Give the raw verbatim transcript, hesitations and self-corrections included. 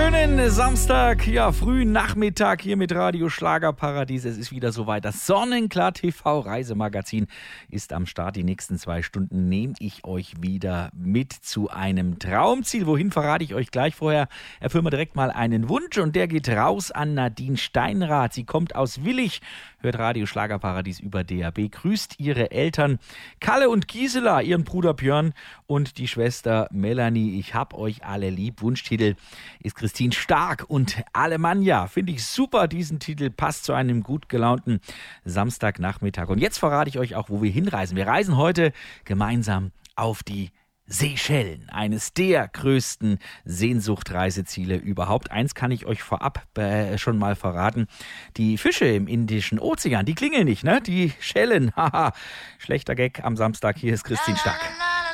Schönen Samstag, ja, frühen Nachmittag hier mit Radio Schlagerparadies. Es ist wieder soweit. Das Sonnenklar T V Reisemagazin ist am Start. Die nächsten zwei Stunden nehme ich euch wieder mit zu einem Traumziel. Wohin verrate ich euch gleich. Vorher erfüllen wir direkt mal einen Wunsch und der geht raus an Nadine Steinrath. Sie kommt aus Willich, hört Radio Schlagerparadies über D A B, grüßt ihre Eltern Kalle und Gisela, ihren Bruder Björn und die Schwester Melanie. Ich hab euch alle lieb. Wunschtitel ist Christine Stark und Alemannia. Finde ich super, diesen Titel passt zu einem gut gelaunten Samstagnachmittag. Und jetzt verrate ich euch auch, wo wir hinreisen. Wir reisen heute gemeinsam auf die Seychellen, eines der größten Sehnsuchtreiseziele überhaupt. Eins kann ich euch vorab äh, schon mal verraten. Die Fische im Indischen Ozean, die klingeln nicht, ne? Die Schellen, haha. Schlechter Gag am Samstag. Hier ist Christine Stark.